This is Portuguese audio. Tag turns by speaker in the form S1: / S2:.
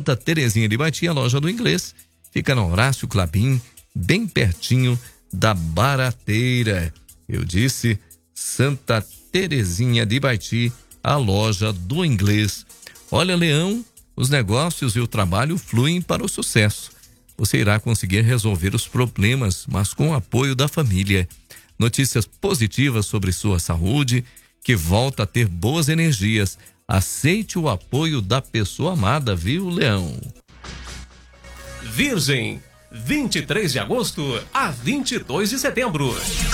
S1: Santa Terezinha de Baiti, a loja do inglês, fica no Horácio Clabim, bem pertinho da Barateira. Eu disse Santa Terezinha de Baiti, a loja do inglês. Olha, Leão, os negócios e o trabalho fluem para o sucesso. Você irá conseguir resolver os problemas, mas com o apoio da família. Notícias positivas sobre sua saúde, que volta a ter boas energias. Aceite o apoio da pessoa amada, viu, Leão?
S2: Virgem, 23 de agosto a 22 de setembro.